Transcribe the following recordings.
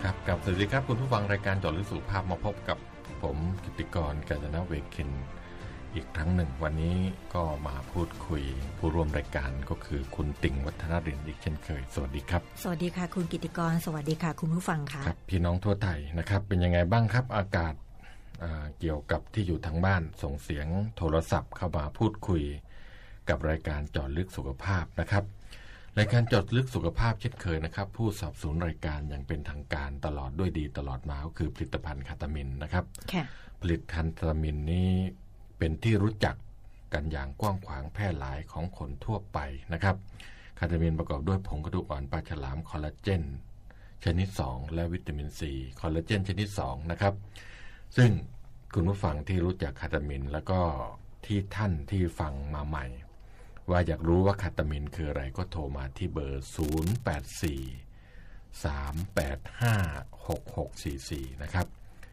ครับกับสวัสดีครับคุณผู้ฟังรายการเจาะลึกสุขภาพมาพบกับผมกิตติกร กาญจนเวคินอีกครั้งหนึ่งวันนี้ก็มาพูดคุยผู้ร่วมรายการก็คือคุณติ่งวัฒนรินทร์อีกเช่นเคยสวัสดีครับสวัสดีค่ะคุณกิตติกรสวัสดีค่ะคุณผู้ฟังค่ะครับพี่น้องทั่วไทยนะครับเป็นยังไงบ้างครับอากาศเกี่ยวกับที่อยู่ทางบ้านส่งเสียงโทรศัพท์เข้ามาพูดคุยกับรายการเจาะลึกสุขภาพนะครับรายการเจาะลึกสุขภาพเช่นเคยนะครับผู้สนับสนุนรายการอย่างเป็นทางการตลอดด้วยดีตลอดมาก็คือผลิตภัณฑ์คาตามินนะครับผลิตภัณฑ์คาตามินนี้เป็นที่รู้จักกันอย่างกว้างขวางแพร่หลายของคนทั่วไปนะครับคาตามินประกอบด้วยผงกระดูกอ่อนปลาฉลามคอลลาเจนชนิด2และวิตามินซีคอลลาเจนชนิด2นะครับซึ่งคุณผู้ฟังที่รู้จักคาตามินแล้วก็ที่ท่านที่ฟังมาใหม่ว่าอยากรู้ว่าคาตามินคืออะไรก็โทรมาที่เบอร์084-385-6644นะครับ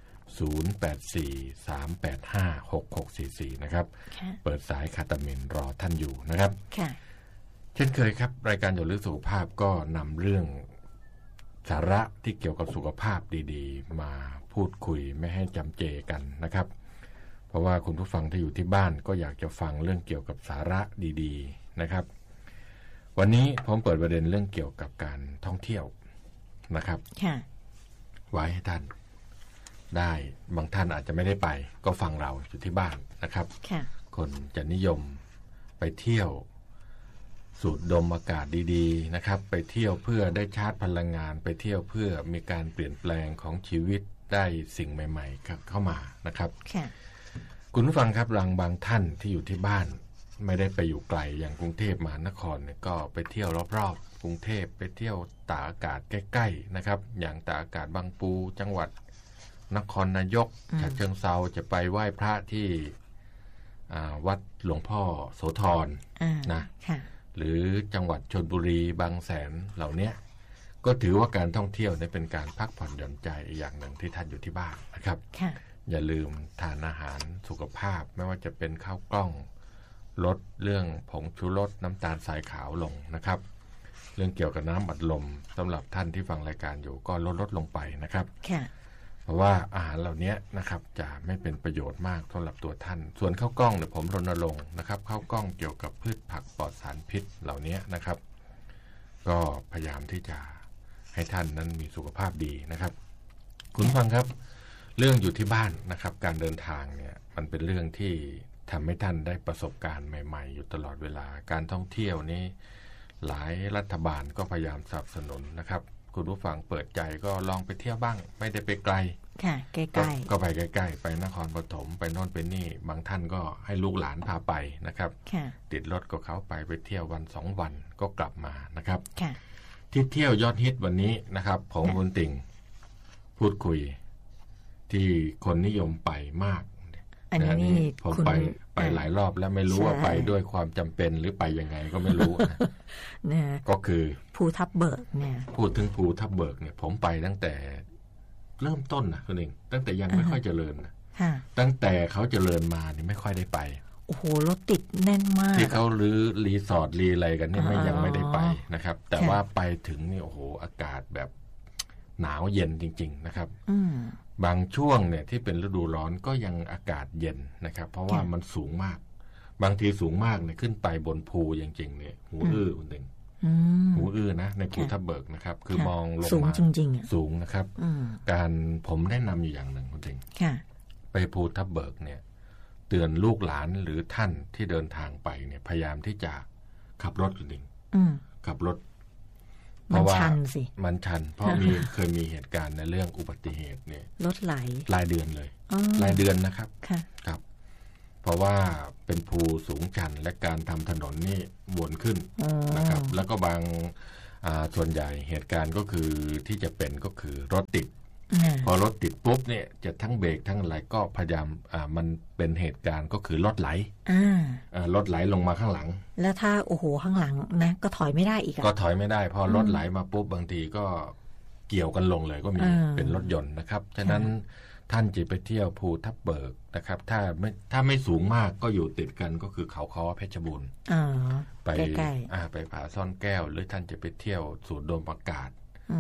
084-385-6644นะครับเปิดสายคาตามินรอท่านอยู่นะครับเช่นเคยครับรายการเจาะลึกสุขภาพก็นำเรื่องสาระที่เกี่ยวกับสุขภาพดีๆมาพูดคุยไม่ให้จำเจกันนะครับเพราะว่าคุณผู้ฟังที่อยู่ที่บ้านก็อยากจะฟังเรื่องเกี่ยวกับสาระดีๆนะครับวันนี้ผมเปิดประเด็นเรื่องเกี่ยวกับการท่องเที่ยวนะครับไว้ให้ท่านได้บางท่านอาจจะไม่ได้ไปก็ฟังเราอยู่ที่บ้านนะครับคนจะนิยมไปเที่ยวสูดดมอากาศดีๆนะครับไปเที่ยวเพื่อได้ชาร์จพลังงานไปเที่ยวเพื่อมีการเปลี่ยนแปลงของชีวิตได้สิ่งใหม่ๆเข้ามานะครับคุณผู้ฟังครับบางท่านที่อยู่ที่บ้านไม่ได้ไปอยู่ไกลอย่างกรุงเทพมหานครเนี่ยก็ไปเที่ยวรอบๆกรุงเทพไปเที่ยวตากอากาศใกล้ๆนะครับอย่างตากอากาศบางปูจังหวัดนครนายกฉะเชิงเทราจะไปไหว้พระที่วัดหลวงพ่อโสธรนะหรือจังหวัดชลบุรีบางแสนเหล่านี้ก็ถือว่าการท่องเที่ยวนี่เป็นการพักผ่อนหย่อนใจอย่างหนึ่งที่ท่านอยู่ที่บ้านนะครับอย่าลืมทานอาหารสุขภาพไม่ว่าจะเป็นข้าวกล้องลดเรื่องผงชูรสน้ำตาลทรายขาวลงนะครับเรื่องเกี่ยวกับน้ำอัดลมสำหรับท่านที่ฟังรายการอยู่ก็ลดลงไปนะครับเพราะว่าอาหารเหล่านี้นะครับจะไม่เป็นประโยชน์มากสำหรับตัวท่านส่วนข้าวกล้องเนี่ยผมรณรงค์นะครับข้าวกล้องเกี่ยวกับพืชผักปลอดสารพิษเหล่านี้นะครับก็พยายามที่จะให้ท่านนั้นมีสุขภาพดีนะครับคุณฟังครับเรื่องอยู่ที่บ้านนะครับการเดินทางเนี่ยมันเป็นเรื่องที่ทำให้ท่านได้ประสบการณ์ใหม่ๆอยู่ตลอดเวลาการท่องเที่ยวนี้หลายรัฐบาลก็พยายามสนับสนุนนะครับคุณผู้ฟังเปิดใจก็ลองไปเที่ยวบ้างไม่ได้ไปไกลใกล้ๆก็ไปใกล้ๆไปนครปฐมไปโน่นไปนี่บางท่านก็ให้ลูกหลานพาไปนะครับติดรถกับเขาไปเที่ยววัน2วันก็กลับมานะครับที่เที่ยวยอดฮิตวันนี้นะครับผมคุณติ่งพูดคุยที่คนนิยมไปมากอันนี้ผมไปหลายรอบแล้วไม่รู้ว่าไปด้วยความจำเป็นหรือไปยังไงก็ไม่รู้นะก็คือภูทับเบิกเนี่ยพูดถึงภูทับเบิกเนี่ยผมไปตั้งแต่เริ่มต้นนะคุณเองตั้งแต่ยังไม่ค่อยเจริญนะตั้งแต่เขาเจริญมานี่ไม่ค่อยได้ไปโอ้โหรถติดแน่นมากที่เขารื้อรีสอร์ทรีอะไรกันนี่ยังไม่ได้ไปนะครับแต่ว่าไปถึงนี่โอ้โหอากาศแบบหนาวเย็นจริงๆนะครับบางช่วงเนี่ยที่เป็นฤดูร้อนก็ยังอากาศเย็นนะครับเพราะว่ามันสูงมากบางทีสูงมากเนี่ยขึ้นไปบนภูจริงๆเนี่ยหูอื้อคุณเองหูอื้อนะในภูทับเบิกนะครับคือมองลงมาสูงจริงๆสูงนะครับการผมแนะนำอยู่อย่างหนึ่งคุณเองไปภูทับเบิกเนี่ยเตือนลูกหลานหรือท่านที่เดินทางไปเนี่ยพยายามที่จะขับรถคุณเองขับรถเพราะว่ามันชันเพราะเคยมีเหตุการณ์ในเรื่องอุบัติเหตุเนี่ยรถไหลรายเดือนเลยรายเดือนนะครับครับเพราะว่าเป็นภูสูงชันและการทำถนนนี่วนขึ้นนะครับแล้วก็บางส่วนใหญ่เหตุการณ์ก็คือที่จะเป็นก็คือรถติดพอรถติดปุ๊บเนี่ยจะทั้งเบรกทั้งอะไรก็พยายามมันเป็นเหตุการณ์ก็คือรถไหลรถไหลลงมาข้างหลังแล้วถ้าโอ้โหข้างหลังนะก็ถอยไม่ได้อีกก็ถอยไม่ได้พอรถไหลมาปุ๊บบางทีก็เกี่ยวกันลงเลยก็มีเป็นรถยนต์นะครับฉะนั้นท่านจะไปเที่ยวภูทับเบิกนะครับถ้าไม่สูงมากก็อยู่ติดกันก็คือเขาค้อเพชรบูรณ์ไปผาซ่อนแก้วหรือท่านจะไปเที่ยวสูดดมอากาศ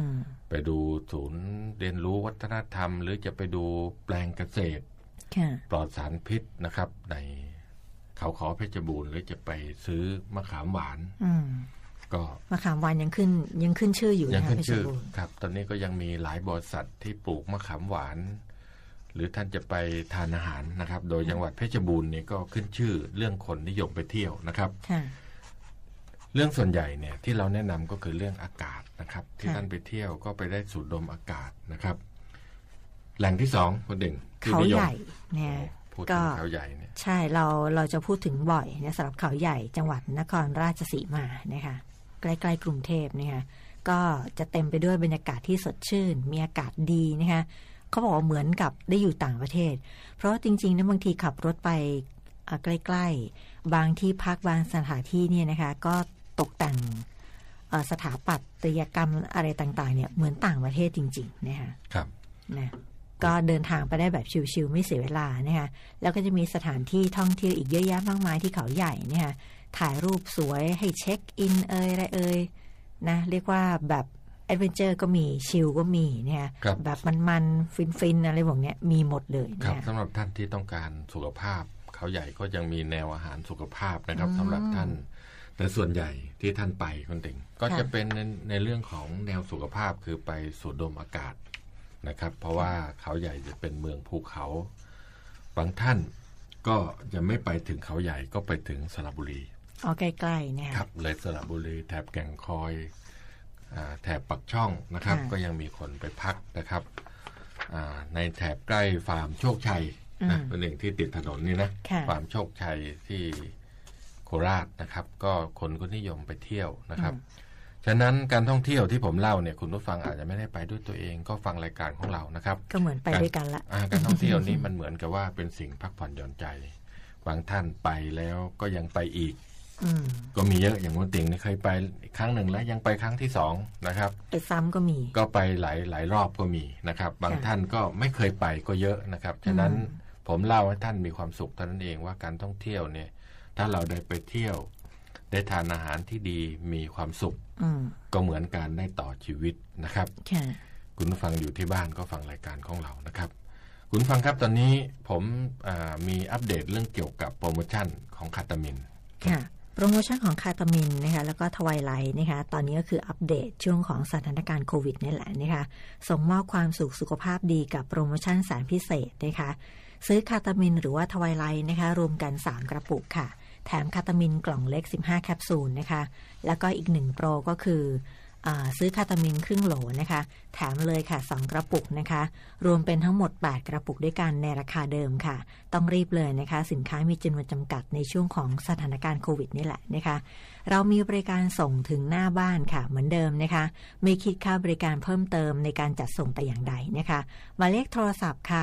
ไปดูศูนย์เรียนรู้วัฒนธรรมหรือจะไปดูแปลงเกษตรปลอดสารพิษนะครับในเขาขอเพชรบูรณ์หรือจะไปซื้อมะขามหวานก็มะขามหวานยังขึ้นชื่ออยู่ยังขึ้นชื่อครับตอนนี้ก็ยังมีหลายบริษัทที่ปลูกมะขามหวานหรือท่านจะไปทานอาหารนะครับโดยจังหวัดเพชรบูรณ์นี่ก็ขึ้นชื่อเรื่องคนนิยมไปเที่ยวนะครับเรื่องส่วนใหญ่เนี่ยที่เราแนะนำก็คือเรื่องอากาศนะครับที่ท่านไปเที่ยวก็ไปได้สูดดมอากาศนะครับแหล่งที่2คุณเด่งเขาใหญ่เนี่ยก็เขาใหญ่เนี่ยใช่เราจะพูดถึงบ่อยนะสำหรับเขาใหญ่จังหวัดนครราชสีมานะคะใกล้ๆกรุงเทพนะคะก็จะเต็มไปด้วยบรรยากาศที่สดชื่นมีอากาศดีนะคะเขาบอกว่าเหมือนกับได้อยู่ต่างประเทศเพราะจริงๆนะบางทีขับรถไปใกล้ๆบางที่พักบางสถานที่เนี่ยนะคะก็ตกแต่งสถาปัตยกรรมอะไรต่างๆเนี่ยเหมือนต่างประเทศจริงๆนะคะครับนะก็เดินทางไปได้แบบชิลๆไม่เสียเวลานะคะแล้วก็จะมีสถานที่ท่องเที่ยวอีกเยอะแยะมากมายที่เขาใหญ่เนี่ยถ่ายรูปสวยให้เช็คอินอะไรนะเรียกว่าแบบแอดเวนเจอร์ก็มีชิลก็มีเนี่ยแบบมันฟินอะไรพวกนี้มีหมดเลยครับสำหรับท่านที่ต้องการสุขภาพเขาใหญ่ก็ยังมีแนวอาหารสุขภาพนะครับสำหรับท่านแต่ส่วนใหญ่ที่ท่านไปคุณติ่งก็จะเป็นในเรื่องของแนวสุขภาพคือไปสูดดมอากาศนะครับเพราะว่าเขาใหญ่จะเป็นเมืองภูเขาบางท่านก็จะไม่ไปถึงเขาใหญ่ก็ไปถึงสระบุรีใกล้ๆเนี่ยครับเลยสระบุรีแถบแก่งคอยแถบปักช่องนะครับก็ยังมีคนไปพักนะครับในแถบใกล้ฟาร์มโชคชัยนะเป็นหนึ่งที่ติดถนนนี่นะฟาร์มโชคชัยที่โคราชนะครับก็คนก็นิยมไปเที่ยวนะครับฉะนั้นการท่องเที่ยวที่ผมเล่าเนี่ยคุณผู้ฟังอาจจะไม่ได้ไปด้วยตัวเองก็ฟังรายการของเรานะครับก็เหมือนไปด้วยกันละการท่องเที่ยวนี้มันเหมือนกับว่าเป็นสิ่งพักผ่อนหย่อนใจบางท่านไปแล้วก็ยังไปอีกก็มีเยอะอย่างคุณติ่งเคยไปครั้งหนึ่งแล้วยังไปครั้งที่2นะครับไปซ้ำก็มีก็ไปหลายรอบก็มีนะครับบางท่านก็ไม่เคยไปก็เยอะนะครับฉะนั้นผมเล่าให้ท่านมีความสุขเท่านั้นเองว่าการท่องเที่ยวเนี่ยถ้าเราได้ไปเที่ยวได้ทานอาหารที่ดีมีความสุขก็เหมือนการได้ต่อชีวิตนะครับคุณผู้ฟังอยู่ที่บ้านก็ฟังรายการของเรานะครับคุณผู้ฟังครับตอนนี้ผมมีอัปเดตเรื่องเกี่ยวกับโปรโมชั่นของคาตามินค่ะโปรโมชั่นของคาตามินนะคะแล้วก็ทวายไลท์นะคะตอนนี้ก็คืออัปเดตช่วงของสถานการณ์โควิดนี่แหละนะคะส่งมอบความสุขภาพดีกับโปรโมชั่นแสนพิเศษนะคะซื้อคาตามินหรือว่าทวายไลท์นะคะรวมกัน3กระปุกค่ะแถมคาตามินกล่องเล็ก15แคปซูลนะคะแล้วก็อีก1โปรก็คือซื้อคาตามินครึ่งโหลนะคะแถมเลยค่ะ2กระปุกนะคะรวมเป็นทั้งหมด8กระปุกด้วยกันในราคาเดิมค่ะต้องรีบเลยนะคะสินค้ามีจำนวนจำกัดในช่วงของสถานการณ์โควิดนี่แหละนะคะเรามีบริการส่งถึงหน้าบ้านค่ะเหมือนเดิมนะคะไม่คิดค่าบริการเพิ่มเติมในการจัดส่งแต่อย่างใดนะคะหมายเลขโทรศัพท์ค่ะ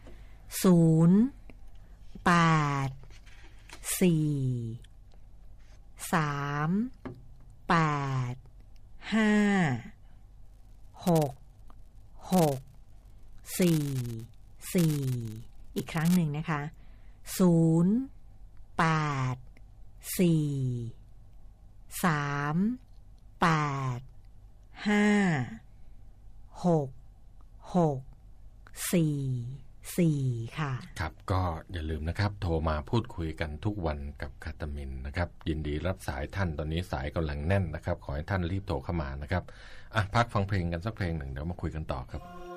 อีกครั้งหนึ่งนะคะ084 ค่ะครับก็อย่าลืมนะครับโทรมาพูดคุยกันทุกวันกับคาตามินนะครับยินดีรับสายท่านตอนนี้สายกำลังแน่นนะครับขอให้ท่านรีบโทรเข้ามานะครับพักฟังเพลงกันสักเพลงหนึ่งเดี๋ยวมาคุยกันต่อครับ